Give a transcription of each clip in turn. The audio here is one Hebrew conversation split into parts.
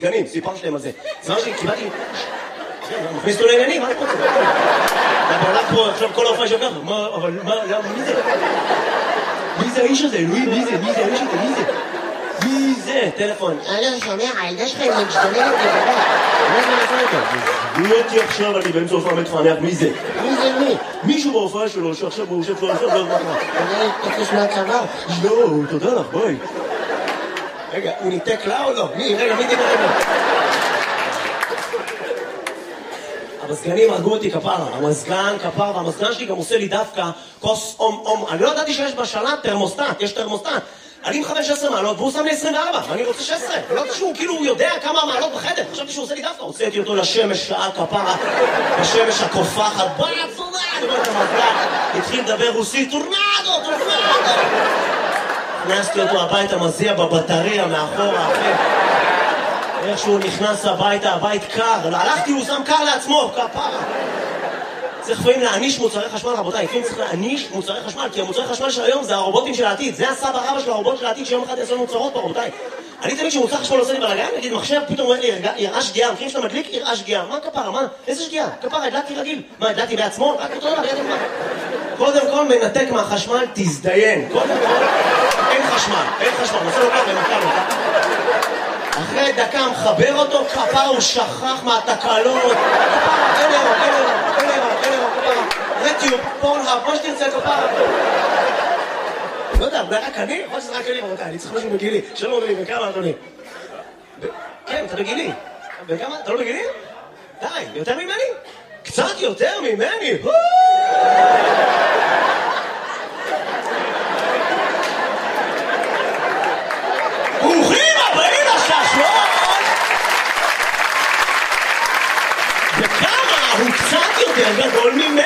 גנים, סיפרתי להם על זה. זה מה שקיבלתי... מכניס אותו לעניינים, מה אני רוצה? אתה הולך פה עכשיו כל ההופעה של ככה, מה, אבל מה, מי זה? מי זה האיש הזה? אלוהים, מי זה? מי זה האיש הזה? מי זה? מי זה? טלפון. אני שומע, הילדה שלך היא משתוללת לגבי. מה זה נעשה איתו? מי אותי עכשיו, אני באמצע הופעה מתפענח, מי זה? מי זה מי? מישהו בהופעה שלו, שעכשיו הוא יושב כבר עכשיו, לא יודע מה. אני תקש מהצבא. לא, תודה לך, ביי. רגע, הוא ניתק לה או לא? מי? רגע, מי דיבר רגע? המזגנים הרגו אותי כפרה, המזגן כפרה, והמזגן שלי גם עושה לי דווקא כוס אום. אני לא ידעתי שיש בשלט תרמוסטט, יש תרמוסטט. אני מכוון 16 מעלות והוא שם לי 24, ואני רוצה 16. לא יודעת שהוא כאילו הוא יודע כמה מעלות בחדר, חשבתי שהוא עושה לי דווקא. הוצאתי אותו לשמש שעה כפרה, בשמש הקופחת, בואי עצונה, אני רואה את המזגן, התחיל לדבר רוסית, טורנדו. הכנסתי אותו הביתה, מזיע בבטריה מאחורה, אחרי. איך שהוא נכנס הביתה, הבית קר, הלכתי, הוא שם קר לעצמו, כפרה. צריך לפעמים להעניש מוצרי חשמל, רבותיי, לפעמים צריך להעניש מוצרי חשמל, כי המוצרי חשמל של היום זה הרובוטים של העתיד, זה הסבא רבא של הרובוט של העתיד שיום אחד יעשו מוצרות פה, רבותיי. אני תמיד שמוצר חשמל עושה לי בלגן, נגיד מחשב, פתאום אומר לי, יראה שגיאה, מכירים שאתה מדליק, יראה שגיאה. מה כפרה? מה? איזה שגיאה? כפרה, הדלקתי רגיל. מה, הדלקתי בעצמו? רק אותו דבר, ידע מה. קודם כל מנתק מהחשמל, תזדיין. קודם כל, אין חשמל, נעשה לו ככה, נתקע. אחרי דקה מחבר אותו, כפרה הוא שכח מהתקלות. כפרה, אין אירו, כפרה. רטיוב, פורנהאב, מה שתרצה, כפרה. לא יודע, זה רק אני? יכול שזה רק אני, רבותיי, אני צריך משהו בגילי. שלום אדוני, בכמה אדוני? כן, אתה בגילי. בכמה? אתה לא בגילי? די, יותר ממני? קצת יותר ממני! ברוכים הבאים לששון! בכמה? הוא קצת יותר גדול ממני!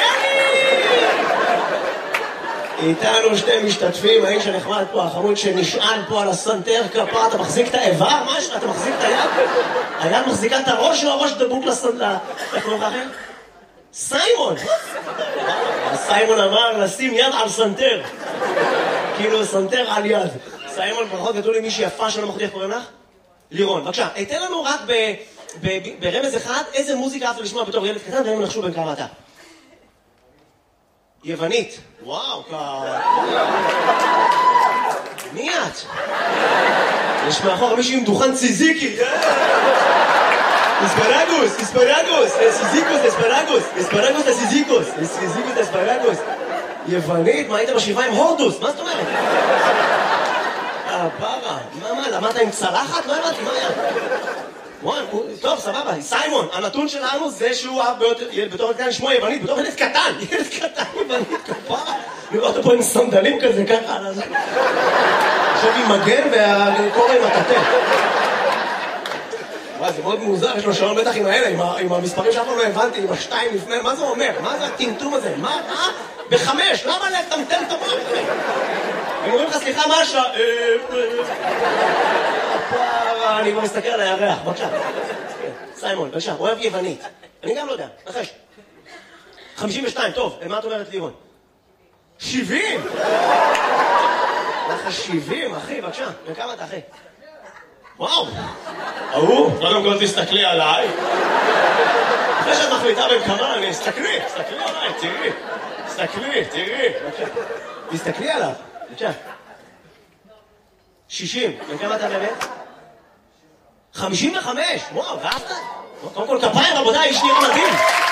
איתנו שתי משתתפים, האיש הנחמד פה, החמוד שנשען פה על הסנטר כפה, אתה מחזיק את האיבר? מה יש לך? אתה מחזיק את היד? היד מחזיקה את הראש או הראש דבוק לסנטר? איך קוראים לך אחר? סיימון! סיימון אמר לשים יד על סנטר. כאילו סנטר על יד. סיימון, ברכות גדול לי מישהי יפה שלא מחודי, איך קוראים לך? לירון. בבקשה, תן לנו רק ברמז אחד איזה מוזיקה אהבת לשמוע בתור ילד קטן והם נחשו בין כמה אתה. יוונית. וואו, מי את? יש מאחור מישהו עם דוכן ציזיקי. אספרגוס. יוונית, מה היית בשבעה עם הורדוס? מה זאת אומרת? פרה, מה, למדת עם צלחת? לא הבנתי, מה היה? טוב, סבבה, סיימון, הנתון שלנו זה שהוא בתור ילד קטן שמו יוונית, בתור ילד קטן יוונית, כפרה. לראות פה עם סנדלים כזה, ככה. עכשיו עם מגן והקורא עם הטטה. זה מאוד מוזר, יש לו שעון בטח עם האלה, עם המספרים שאף פעם לא הבנתי, עם השתיים לפני, מה זה אומר? מה זה הטמטום הזה? מה? ב5, למה לטמטם את המוח? הם אומרים לך, סליחה, מה השעה? אני כבר מסתכל על הירח, בבקשה. סיימון, בבקשה, אוהב יוונית. אני גם לא יודע, נחש. 52, טוב, מה את אומרת לירון? 70! לך 70, אחי, בבקשה. וכמה אתה, אחי? וואו! קודם כל תסתכלי עליי. אחרי שאת מחליטה בין כמה, תסתכלי עליי, תראי. תסתכלי עליו, בבקשה. 60, בין כמה אתה באמת? 55, וואו, ואהבת? קודם כל כפיים, רבותיי, יש נראה מדהים.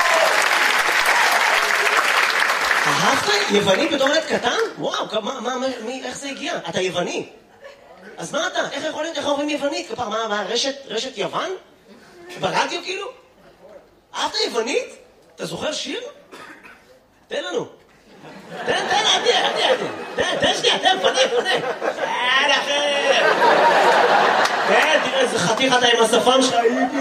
אהבת? יווני בתור ילד קטן? וואו, איך זה הגיע? אתה יווני. אז מה אתה? איך יכול להיות? איך אומרים יוונית? כפר, מה, רשת יוון? ברדיו כאילו? אהבת יוונית? אתה זוכר שיר? תן לנו. תן, תן שנייה, פנה. תן אחר. תן, תראה איזה חתיך אתה עם השפם שלך.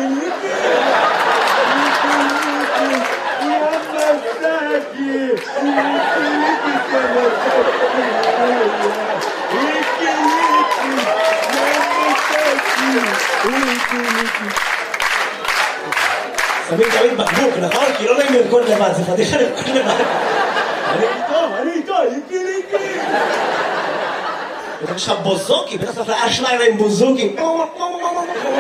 שמים תמיד בקבוק, נכון? כי לא נעים לרקוד לבד, זה פתיחה לרקוד לבד. אני איתו, איקי. בטח יש לך בוזוקי, בטח צריך לאשליין עם בוזוקי.